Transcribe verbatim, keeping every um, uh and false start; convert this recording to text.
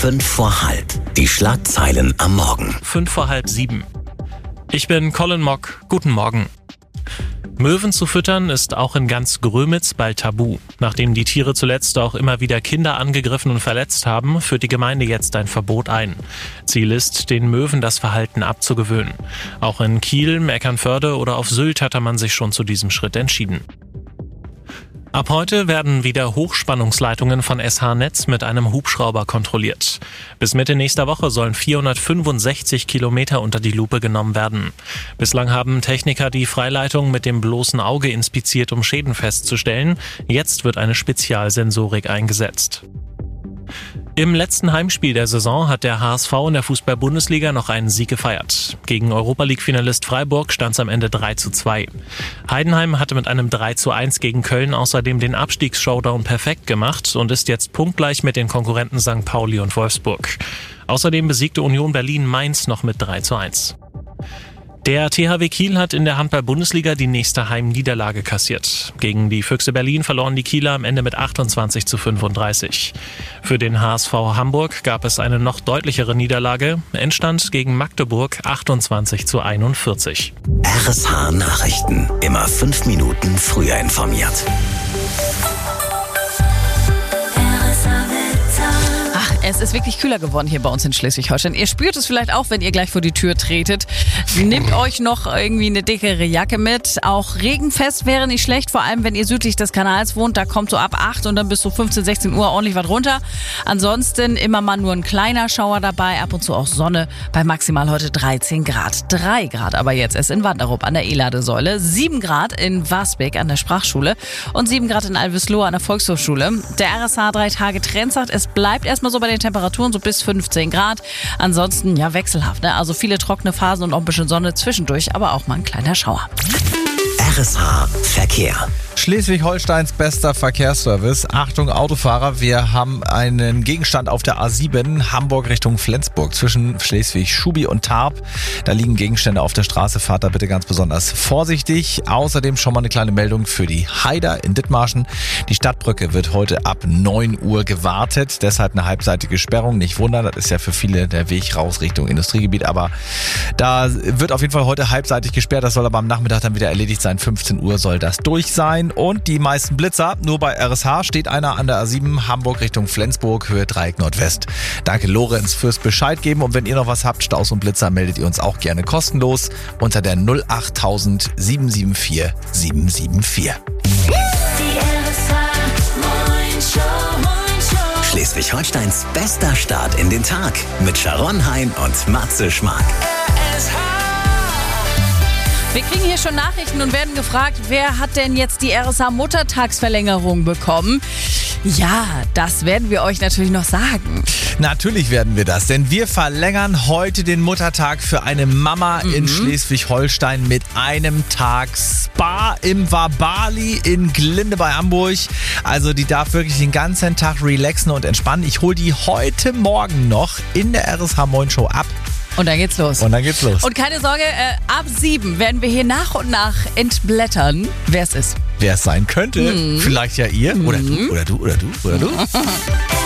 Fünf vor halb. Die Schlagzeilen am Morgen. Fünf vor halb sieben. Ich bin Colin Mock. Guten Morgen. Möwen zu füttern ist auch in ganz Grömitz bald tabu. Nachdem die Tiere zuletzt auch immer wieder Kinder angegriffen und verletzt haben, führt die Gemeinde jetzt ein Verbot ein. Ziel ist, den Möwen das Verhalten abzugewöhnen. Auch in Kiel, Eckernförde oder auf Sylt hatte man sich schon zu diesem Schritt entschieden. Ab heute werden wieder Hochspannungsleitungen von S H-Netz mit einem Hubschrauber kontrolliert. Bis Mitte nächster Woche sollen vierhundertfünfundsechzig Kilometer unter die Lupe genommen werden. Bislang haben Techniker die Freileitung mit dem bloßen Auge inspiziert, um Schäden festzustellen. Jetzt wird eine Spezialsensorik eingesetzt. Im letzten Heimspiel der Saison hat der H S V in der Fußball-Bundesliga noch einen Sieg gefeiert. Gegen Europa-League-Finalist Freiburg stand es am Ende drei zu zwei. Heidenheim hatte mit einem drei zu eins gegen Köln außerdem den Abstiegs-Showdown perfekt gemacht und ist jetzt punktgleich mit den Konkurrenten Sankt Pauli und Wolfsburg. Außerdem besiegte Union Berlin Mainz noch mit drei zu eins. Der T H W Kiel hat in der Handball-Bundesliga die nächste Heimniederlage kassiert. Gegen die Füchse Berlin verloren die Kieler am Ende mit achtundzwanzig zu fünfunddreißig. Für den H S V Hamburg gab es eine noch deutlichere Niederlage. Endstand gegen Magdeburg achtundzwanzig zu einundvierzig. R S H Nachrichten. Immer fünf Minuten früher informiert. Es ist wirklich kühler geworden hier bei uns in Schleswig-Holstein. Ihr spürt es vielleicht auch, wenn ihr gleich vor die Tür tretet. Nehmt euch noch irgendwie eine dickere Jacke mit. Auch regenfest wäre nicht schlecht, vor allem wenn ihr südlich des Kanals wohnt. Da kommt so ab acht und dann bis so fünfzehn, sechzehn Uhr ordentlich was runter. Ansonsten immer mal nur ein kleiner Schauer dabei, ab und zu auch Sonne bei maximal heute dreizehn Grad. drei Grad aber jetzt erst in Wanderup an der E-Ladesäule, sieben Grad in Wasbeck an der Sprachschule und sieben Grad in Alveslohe an der Volkshochschule. Der R S H drei Tage Trend sagt, es bleibt erstmal so bei den Temperaturen so bis fünfzehn Grad. Ansonsten ja wechselhaft, ne? Also viele trockene Phasen und auch ein bisschen Sonne zwischendurch, aber auch mal ein kleiner Schauer. R S H Verkehr. Schleswig-Holsteins bester Verkehrsservice. Achtung Autofahrer, wir haben einen Gegenstand auf der A sieben Hamburg Richtung Flensburg zwischen Schleswig-Schubi und Tarp. Da liegen Gegenstände auf der Straße, fahrt da bitte ganz besonders vorsichtig. Außerdem schon mal eine kleine Meldung für die Haider in Dithmarschen. Die Stadtbrücke wird heute ab neun Uhr gewartet, deshalb eine halbseitige Sperrung. Nicht wundern, das ist ja für viele der Weg raus Richtung Industriegebiet, aber da wird auf jeden Fall heute halbseitig gesperrt. Das soll aber am Nachmittag dann wieder erledigt sein. fünfzehn Uhr soll das durch sein. Und die meisten Blitzer, nur bei R S H steht einer an der A sieben Hamburg Richtung Flensburg, Höhe Dreieck Nordwest. Danke Lorenz fürs Bescheid geben und wenn ihr noch was habt, Staus und Blitzer, meldet ihr uns auch gerne kostenlos unter der null acht tausend sieben sieben vier sieben sieben vier. Schleswig-Holsteins bester Start in den Tag mit Sharon Hein und Matze Schmark. Wir kriegen hier schon Nachrichten und werden gefragt, wer hat denn jetzt die R S H-Muttertagsverlängerung bekommen? Ja, das werden wir euch natürlich noch sagen. Natürlich werden wir das, denn wir verlängern heute den Muttertag für eine Mama mhm. in Schleswig-Holstein mit einem Tag Spa im Wabali in Glinde bei Hamburg. Also die darf wirklich den ganzen Tag relaxen und entspannen. Ich hole die heute Morgen noch in der R S H Moin Show ab. Und dann geht's los. Und dann geht's los. Und keine Sorge, äh, ab sieben werden wir hier nach und nach entblättern, wer es ist. Wer es sein könnte. Mhm. Vielleicht ja ihr. Mhm. Oder du, oder du, oder du, oder du.